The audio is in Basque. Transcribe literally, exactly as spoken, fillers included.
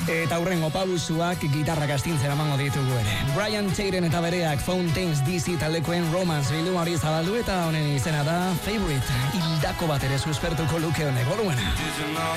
Eta hurrengo pausuak gitarrak astintzen emango ditugu ere. Brian Taylor eta bereak Fountains D C taldekoen Romance bildumari zabaldu eta honen izena da Favorite. Hildako bat ere suspertuko luke honek, orduena.